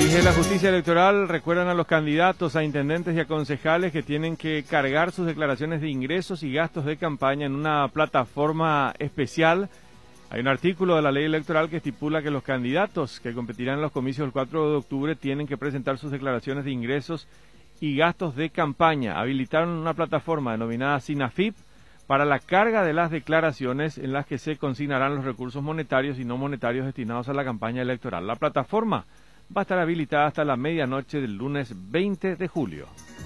Desde la justicia electoral recuerdan a los candidatos a intendentes y a concejales que tienen que cargar sus declaraciones de ingresos y gastos de campaña en una plataforma especial. Hay un artículo de la ley electoral que estipula que los candidatos que competirán en los comicios del 4 de octubre tienen que presentar sus declaraciones de ingresos y gastos de campaña. Habilitaron una plataforma denominada SINAFIP para la carga de las declaraciones en las que se consignarán los recursos monetarios y no monetarios destinados a la campaña electoral. La plataforma va a estar habilitada hasta la medianoche del lunes 20 de julio.